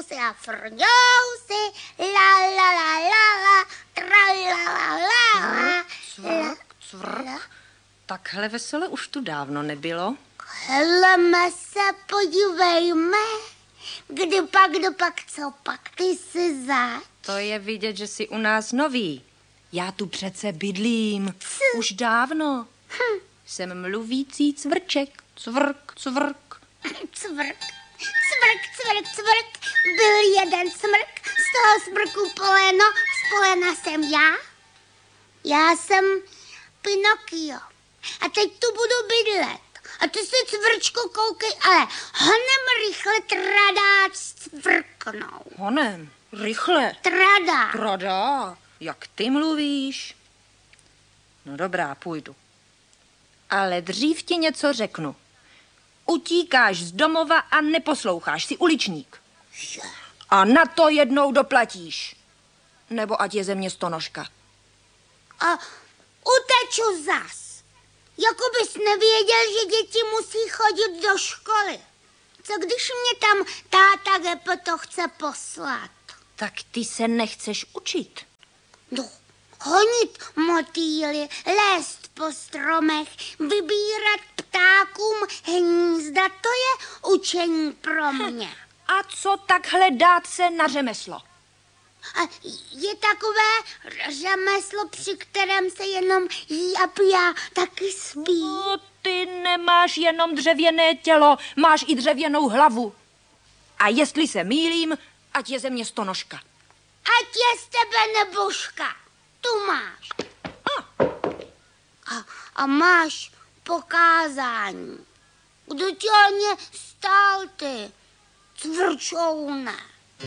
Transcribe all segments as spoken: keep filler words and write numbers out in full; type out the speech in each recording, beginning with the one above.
si a frňou si, la la la la la, tra la la la la. Cvrk, cvrk. Takhle vesele už tu dávno nebylo. Heleme se, podívejme. Kdy pak, kdo pak, co pak, ty jsi zač. To je vidět, že jsi u nás nový. Já tu přece bydlím. C. Už dávno. Hm. Jsem mluvící cvrček. Cvrk, cvrk. Cvrk, cvrk, cvrk, cvrk. Byl jeden smrk, z toho smrku poleno, z polena jsem já. Já jsem Pinokio. A teď tu budu bydlet. A ty si, cvrčko, koukej, ale honem rychle tradáč cvrknou. Honem, rychle. Tradá. Tradá, jak ty mluvíš. No dobrá, půjdu. Ale dřív ti něco řeknu. Utíkáš z domova a neposloucháš, jsi uličník. A na to jednou doplatíš. Nebo ať je ze mě stonožka. A uteču zas. Jako bys nevěděl, že děti musí chodit do školy. Co když mě tam táta Geppetto chce poslat? Tak ty se nechceš učit. No, honit motýly, lézt po stromech, vybírat ptákům hnízda, to je učení pro mě. A co takhle dát se na řemeslo? A je takové řemeslo, při kterém se jenom jí a pijá, taky spí. No, ty nemáš jenom dřevěné tělo, máš i dřevěnou hlavu. A jestli se mýlím, ať je ze mě stonožka. Ať je z tebe nebuška, tu máš. A. A, a máš pokázání. Kdo tě o ně stál, ty cvrčoune?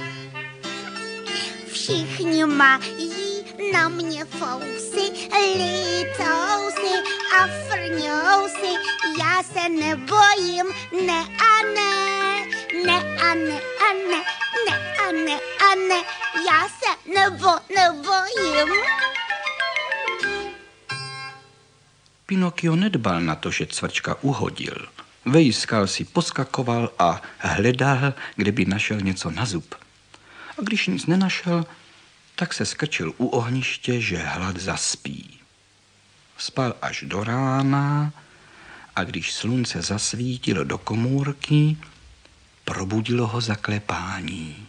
Všichni mají na mě fousy, lítou si a frňou si. Já se nebojím, ne a ne, ne a ne a ne, ne a ne a ne. Já se nebo nebojím. Pinokio nedbal na to, že cvrčka uhodil. Vejskal si, poskakoval a hledal, kde by našel něco na zub. A když nic nenašel, tak se skrčil u ohniště, že hlad zaspí. Spal až do rána a když slunce zasvítilo do komůrky, probudilo ho zaklepání.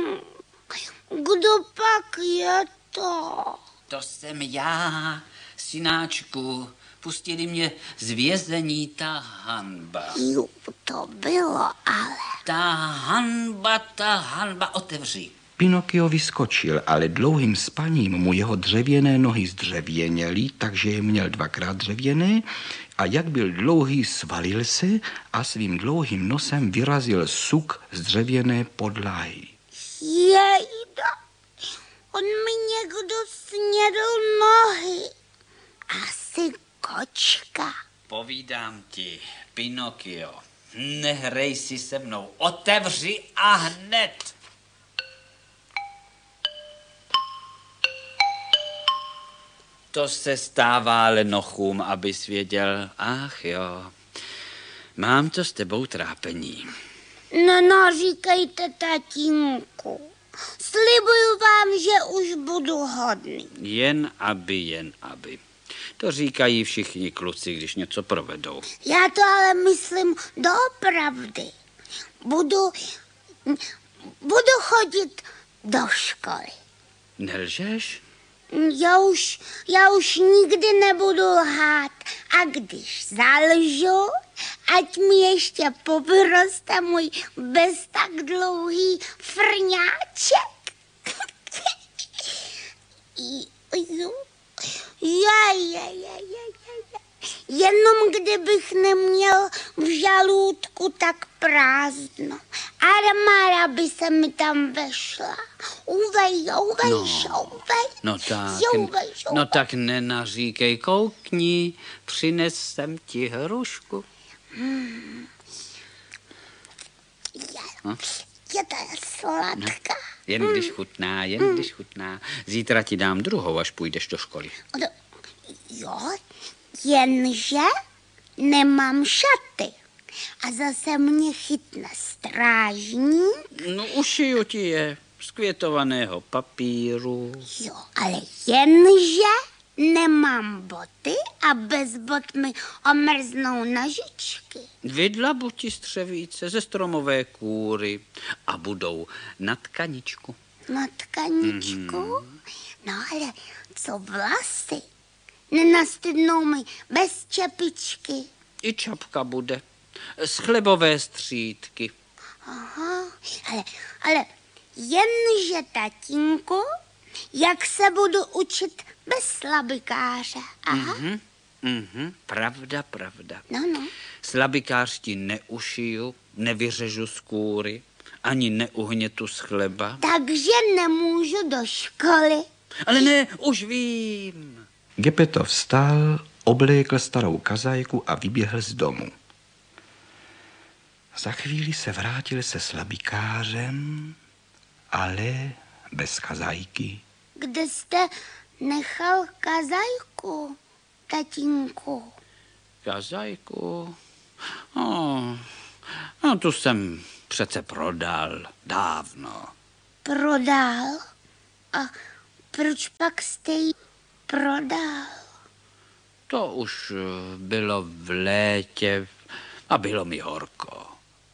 Kdo pak je to? To jsem já, synáčku. Pustili mě z vězení ta hanba. Jo, to bylo ale. Ta hanba, ta hanba, otevři. Pinokio vyskočil, ale dlouhým spaním mu jeho dřevěné nohy zdřevěněly, takže je měl dvakrát dřevěné a jak byl dlouhý, svalil se a svým dlouhým nosem vyrazil suk z dřevěné podlahy. Jejda, on mi někdo snědl nohy. Asi kočka. Povídám ti, Pinokio, nehrej si se mnou, otevři a hned. To se stává lenochům, abys věděl. Ach jo, mám to s tebou trápení. No, no, říkejte tatínku. Slibuju vám, že už budu hodný. Jen aby, jen aby. To říkají všichni kluci, když něco provedou. Já to ale myslím doopravdy. Budu, budu chodit do školy. Nelžeš? Já už, já už nikdy nebudu lhát. A když zalžu, ať mi ještě povyroste můj bez tak dlouhý frňáček. Je, je, je, je, je. Jenom kdybych neměl v žalůdku tak prázdno. Armáda by se mi tam vešla. Uvej, uvej, No, šouvej. no tak, Šouvej, šouvej. no tak nenaříkej, koukni, přines jsem ti hrušku. Hmm. Je, Hm? je to je sladká. Jen když chutná, jen když chutná. Zítra ti dám druhou, až půjdeš do školy. No, jo, jenže nemám šaty. a zase mě chytne strážník. No ušiju ti je z květovaného papíru. Jo, ale jenže nemám boty a bez bot mi omrznou nožičky. Vydlabu ti střevíce ze stromové kůry a budou na tkaničku. Na tkaničku? Mm-hmm. No ale co vlasy? Nenastydnou mi bez čepičky. I čapka bude. Z chlebové střídky. Aha, ale, ale jenže, tatínku, jak se budu učit bez slabikáře? Aha. Mm-hmm, mm-hmm, pravda, pravda. No, no. Slabikář ti neušiju, nevyřežu z kůry, ani neuhnětu z chleba. Takže nemůžu do školy. Ale ne, už vím. Gepetto vstal, oblékl starou kazajku a vyběhl z domu. Za chvíli se vrátil se slabikářem, ale bez kazajky. Kde jste nechal kazajku, tatínku? Kazajku? No, no tu jsem přece prodal dávno. Prodal? A proč pak jste ji prodal? To už bylo v létě a bylo mi horko.